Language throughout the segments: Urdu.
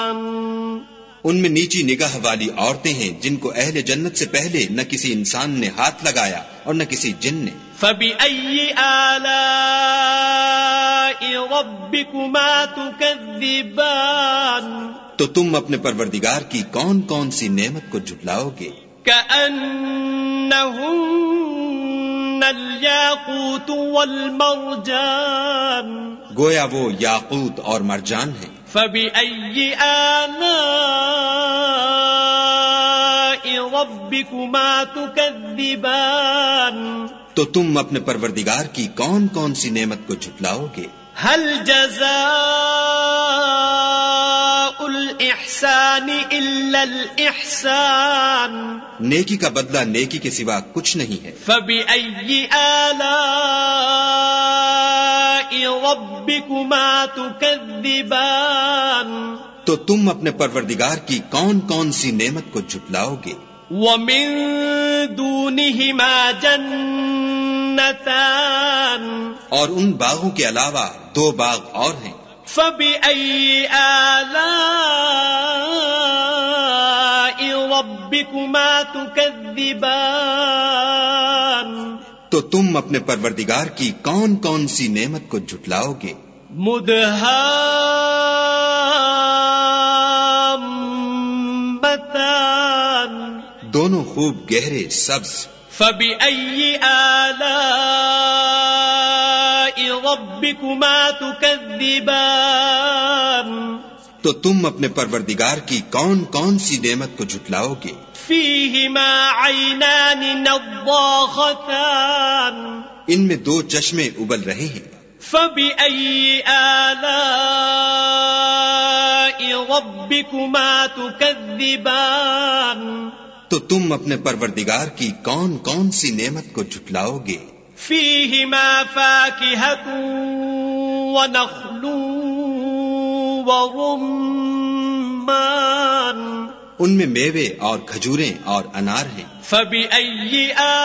ان میں نیچی نگاہ والی عورتیں ہیں جن کو اہل جنت سے پہلے نہ کسی انسان نے ہاتھ لگایا اور نہ کسی جن نے. فَبِأَيِّ آلَاءِ رَبِّكُمَا تُكَذِّبَانِ تو تم اپنے پروردگار کی کون کون سی نعمت کو جھٹلاؤ گے؟ كَأَنَّهُنَّ الْيَاقُوتُ وَالْمَرْجَانُ گویا وہ یاقوت اور مرجان ہیں. فَبِأَيِّ آلَاءِ رَبِّكُمَا تُكَذِّبَانِ تو تم اپنے پروردگار کی کون کون سی نعمت کو جھٹلاؤ گے؟ هَلْ جَزَاءُ الْإِحْسَانِ إِلَّا الْإِحْسَانُ نیکی کا بدلہ نیکی کے سوا کچھ نہیں ہے. فَبِأَيِّ آلَاءِ رَبِّكُمَا تُكَذِّبَانِ تو تم اپنے پروردگار کی کون کون سی نعمت کو جھٹلاؤ گے؟ وَمِن دُونِهِمَا جَنَّتَانِ اور ان باغوں کے علاوہ دو باغ اور ہیں. فَبِأَيِّ آلَاءِ رَبِّكُمَا تُكَذِّبَانِ تو تم اپنے پروردگار کی کون کون سی نعمت کو جھٹلاؤ گے؟ مُدْهَامَّتَانِ دونوں خوب گہرے سبز. فَبِأَيِّ آلَاءِ رَبِّكُمَا تُكَذِّبَانِ تو تم اپنے پروردگار کی کون کون سی نعمت کو جھٹلاؤ گے؟ فِيهِمَا عَيْنَانِ نَضَّاخَتَانِ ان میں دو چشمے ابل رہے ہیں. فَبِأَيِّ آلَاءِ رَبِّكُمَا تُكَذِّبَانِ تو تم اپنے پروردگار کی کون کون سی نعمت کو جھٹلاؤ گے؟ فِيهِمَا فَاكِهَةٌ وَنَخْلٌ وَرُمَّانٌ ان میں میوے اور کھجوریں اور انار ہیں. فَبِأَيِّ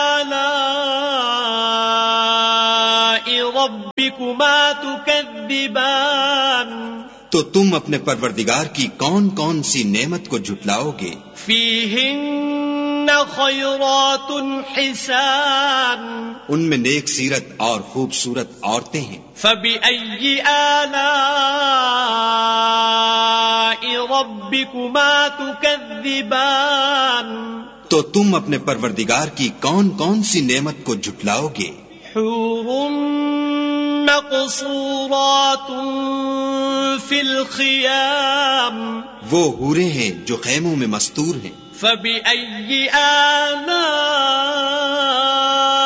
آلَاءِ رَبِّكُمَا تُكَذِّبَانِ تو تم اپنے پروردگار کی کون کون سی نعمت کو جھٹلاؤ گے؟ فِيهِنَّ خَيْرَاتٌ حِسَانٌ ان میں نیک سیرت اور خوبصورت عورتیں ہیں. فَبِأَيِّ آلَاءِ رَبِّكُمَا تُكَذِّبَانِ تو تم اپنے پروردگار کی کون کون سی نعمت کو جھٹلاؤ گے؟ حور مقصورات فی الخیام وہ حوریں ہیں جو خیموں میں مستور ہیں. فَبِأَيِّ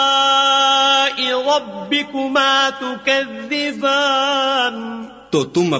آلَاءِ رَبِّكُمَا تُكَذِّبَانِ تو تم